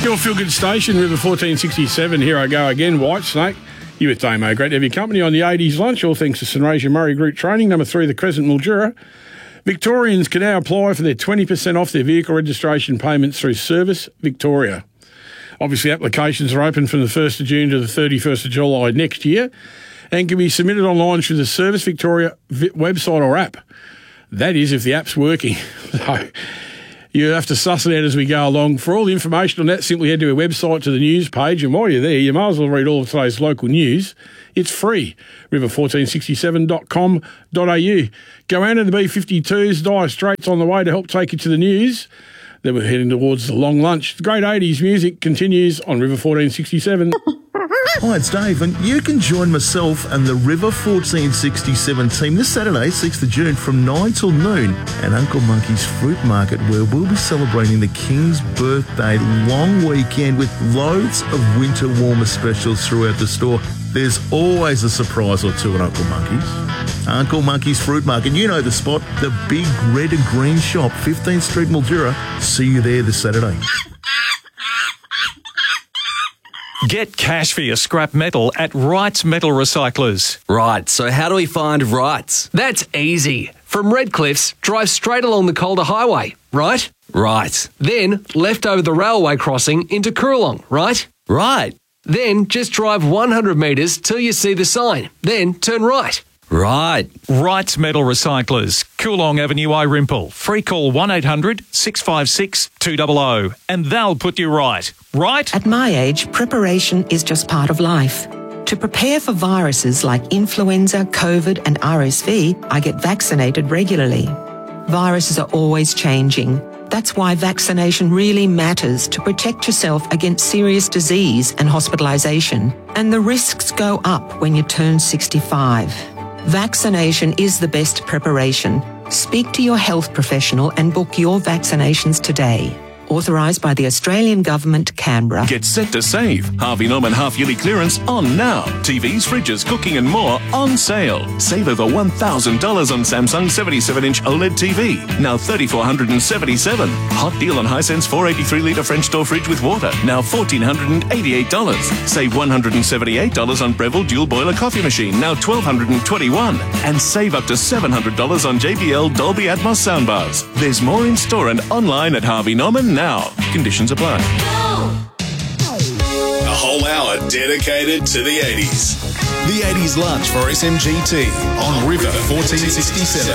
Your feel-good station, River 1467. Here I go again, Whitesnake. You with Damo. Great to have your company on the 80s lunch. All thanks to St Razia Murray Group Training. Number 3, the Crescent Mildura. Victorians can now apply for their 20% off their vehicle registration payments through Service Victoria. Obviously, applications are open from the 1st of June to the 31st of July next year and can be submitted online through the Service Victoria website or app. That is, if the app's working. So you have to suss it out as we go along. For all the information on that, simply head to our website to the news page, and while you're there, you might as well read all of today's local news. It's free, river1467.com.au. Go out to the B52s, Dire Straits on the way to help take you to the news. Then we're heading towards the long lunch. The great 80s music continues on River 1467. Hi, it's Dave, and you can join myself and the River 1467 team this Saturday, 6th of June, from 9 till noon at Uncle Monkey's Fruit Market, where we'll be celebrating the King's birthday long weekend with loads of winter warmer specials throughout the store. There's always a surprise or two at Uncle Monkey's. Uncle Monkey's Fruit Market, you know the spot, the big red and green shop, 15th Street, Mildura. See you there this Saturday. Get cash for your scrap metal at Wrights Metal Recyclers. Right, so how do we find Wrights? That's easy. From Redcliffs, drive straight along the Calder Highway, right? Right. Then left over the railway crossing into Coorong, right? Right. Then just drive 100 metres till you see the sign. Then turn right. Right. Wrights Metal Recyclers, Coorong Avenue, Irimple. Free call 1800 656 200 and they'll put you right. Right? At my age, preparation is just part of life. To prepare for viruses like influenza, COVID and RSV, I get vaccinated regularly. Viruses are always changing. That's why vaccination really matters to protect yourself against serious disease and hospitalisation. And the risks go up when you turn 65. Vaccination is the best preparation. Speak to your health professional and book your vaccinations today. Authorised by the Australian Government, Canberra. Get set to save. Harvey Norman half-yearly clearance on now. TVs, fridges, cooking and more on sale. Save over $1,000 on Samsung 77-inch OLED TV. Now $3,477. Hot deal on Hisense 483-litre French door fridge with water. Now $1,488. Save $178 on Breville dual boiler coffee machine. Now $1,221. And save up to $700 on JBL Dolby Atmos soundbars. There's more in store and online at Harvey Norman now. Conditions apply. A whole hour dedicated to the 80s. The 80s lunch for SMGT on River 1467.